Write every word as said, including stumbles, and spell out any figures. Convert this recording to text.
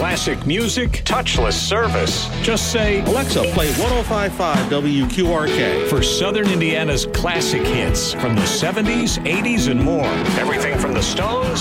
Classic music, touchless service. Just say, Alexa, play one oh five point five W Q R K. For Southern Indiana's classic hits from the seventies, eighties, and more. Everything from the Stones